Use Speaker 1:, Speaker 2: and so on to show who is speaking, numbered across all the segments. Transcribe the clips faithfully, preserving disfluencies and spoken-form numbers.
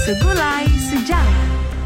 Speaker 1: Segulai Sejarah.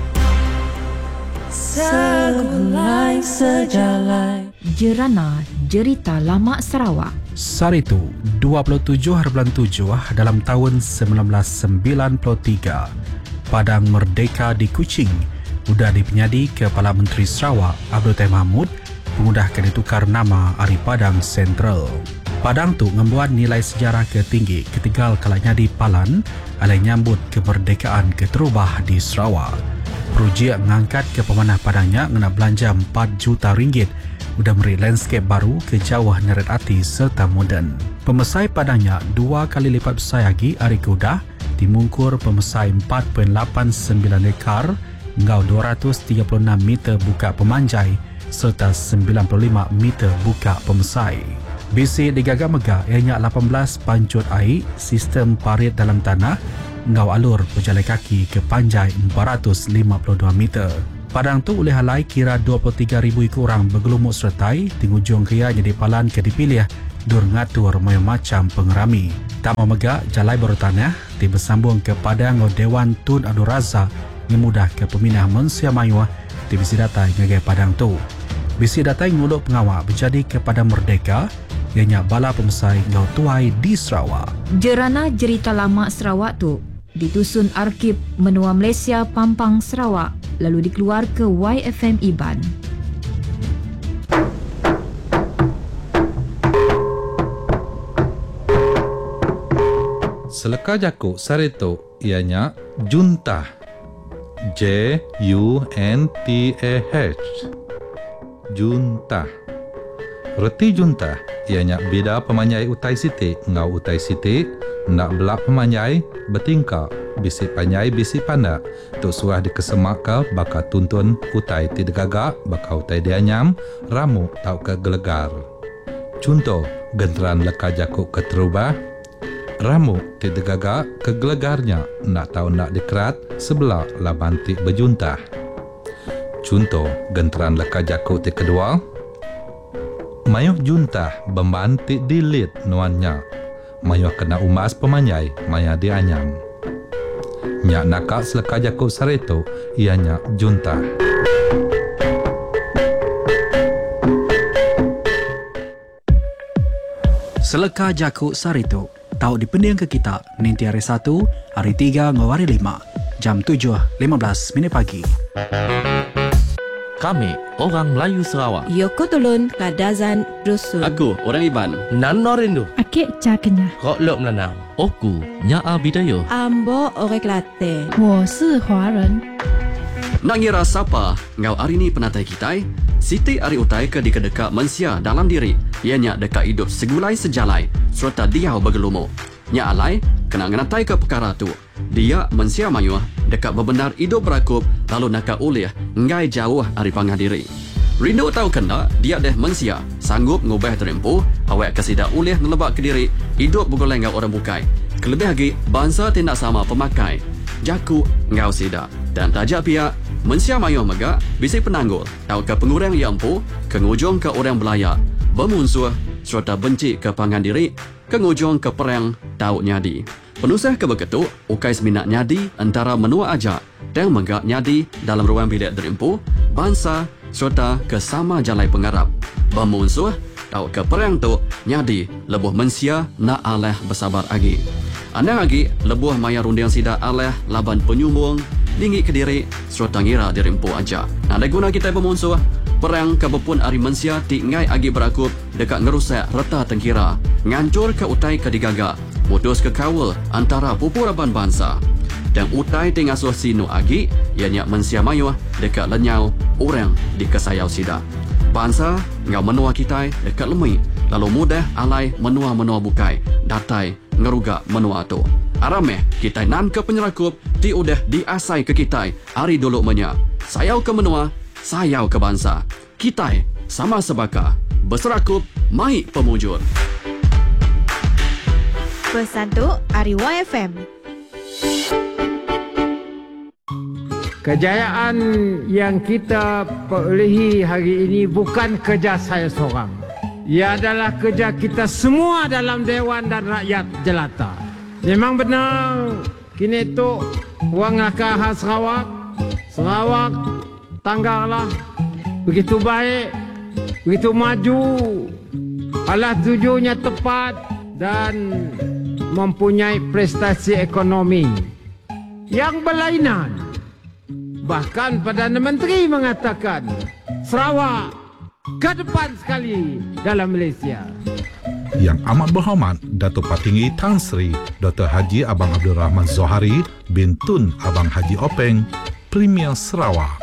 Speaker 1: Segulai Sejarah. Jerana Jerita Lama Sarawak.
Speaker 2: Saritu, dua puluh tujuh hari bulan tujuh dalam tahun sembilan belas sembilan puluh tiga. Padang Merdeka di Kuching, mudah dipenyadi Kepala Menteri Sarawak Abdul Tahir Mahmud mengudahkan ditukar nama Hari Padang Sentral. Padang tu membuat nilai sejarah ketinggi ketigal kalanya di Palan alai nyambut kemerdekaan keterubah di Sarawak. Projek mengangkat ke pemanah Padangnya ngena belanja empat juta ringgit udah beri landscape baru ke jauh neret ati serta moden. Pemesai Padangnya dua kali lipat besar lagi hari kudah dimungkur pemesai empat perpuluhan lapan sembilan ekar ngau dua ratus tiga puluh enam meter buka pemanjai serta sembilan puluh lima meter buka pemesai. Bisi digagak megah ianya lapan belas pancut air sistem parit dalam tanah ngau alur pejalan kaki ke panjai empat ratus lima puluh dua meter. Padang tu oleh halai kira dua puluh tiga ribu ikut orang bergelumuk sertai di hujung kaya jadi palan ke dipilih dur ngatur macam pengerami. Tamu megah jalai baru tanah di bersambung ke Padang Dewan Tun Abdul Razak yang mudah ke peminah Mensia Mayuah di bisi datai ngagai Padang tu. Bisi datai nguluk pengawal berjadi ke Padang Merdeka ianya bala pemesai ngau tuai di Sarawak.
Speaker 1: Jerana Jerita Lama Sarawak tu ditusun Arkib Menua Malaysia Pampang Sarawak lalu dikeluar ke Y F M Iban.
Speaker 3: Seleka jakuk Saritu ianya Juntah. J U N T A H. Juntah. Reti juntah ianya beda pemanjai utai siti ngau utai siti nak belak pemanjai bertingkah bisi panjai bisi pandak tuk suah dikesemak ke bakal tuntun utai tidak gagak bakal utai dianyam ramu tau ke gelegar. Contoh genteran leka jakuk keterubah ramu tidak gagak ke gelegarnya nak tahu nak dikerat sebelah labantik berjuntah. Contoh genteran leka jakuk ti kedua mayuh juntah membantik dilit nuannya. Mayuh kena umas pemanjai maya dianyam. Nyak nakak seleka jakuk Saritu ianya juntah.
Speaker 2: Seleka jakuk Saritu tahu dipendiang ke kita nanti hari satu, hari tiga, ngau hari lima, jam tujuh lima belas minit pagi.
Speaker 4: Kami orang Melayu Sarawak.
Speaker 5: Yoko Tolon Kadazan Dusun.
Speaker 6: Aku orang Iban.
Speaker 4: Nano Rindu.
Speaker 7: Akik Cakenya.
Speaker 4: Kok Lok Menanau. Oku Nyaa Bidayo.
Speaker 5: Ambo Orek Latte.
Speaker 7: 我是华人。
Speaker 6: Nak ngira siapa ngau hari ni penatai kita? Siti ari utai ke di kedeka mensia dalam diri. Ianya dekat hidup segulai sejalai serta diau bergelumuk. Nya alai kena ngenatai ke perkara tu. Dia mensia mayuah dekat bebenar hidup berakup lalu nakak ulih ngai jauh ari pangah diri. Rindu tahu kena dia deh mensia sanggup ngubah terempuh awak kesidak ulih nelebak ke diri hidup bergoleng ngau orang bukai. Kelebih lagi bangsa tindak sama pemakai. Jaku ngau sidak dan tajak pihak mensia mayuah megak bisi penanggul tahu ke pengurang yang empu ke ngujung ke orang belayak bermusuh serta benci ke pangan diri ke ngujung ke perang tahu nyadi. Penusah ke beketuk ukai seminat nyadi antara menua ajak dan megak nyadi dalam ruang bilik derimpu bangsa serta ke sama jalai pengarap. Bermusuh tahu ke perang tu nyadi lebuh mensia nak aleh bersabar lagi. Anda lagi lebuh maya runding sidak aleh laban penyumbung dinggi ke diri serta ngira derimpu ajak. Ada guna kita bermusuh perang kebepun ari mensia ti ngai agi berakup dekat ngerusak reta tengkira ngancur ke utai ke digagak putus ke kawal antara pupuraban bangsa dan utai ti ngasuh sinu agi ianya mensia mayuah dekat lenyau orang di kesayau sida bangsa ngau menua kita dekat lemui lalu mudah alai menua-menua bukai datai ngerugak menua tu arameh kita nan ke penyerakup ti udah diasai ke kita hari dulu menya sayau ke menua sayau ke bangsa. Kita sama sebaka. Berserakup, mai pemujur.
Speaker 5: Pesan tu Ari Y F M.
Speaker 8: Kejayaan yang kita perolehi hari ini bukan kerja saya seorang. Ia adalah kerja kita semua dalam Dewan dan rakyat jelata. Memang benar kini tu Wang Lakah khas Sarawak. Sarawak tanggalah begitu baik, begitu maju. Alah tujuannya tepat dan mempunyai prestasi ekonomi yang berlainan. Bahkan Perdana Menteri mengatakan Sarawak ke depan sekali dalam Malaysia.
Speaker 3: Yang amat berhormat Datuk Patinggi Tan Sri Doktor Haji Abang Abdul Rahman Zohari bin Tun Abang Haji Openg, Premier Sarawak.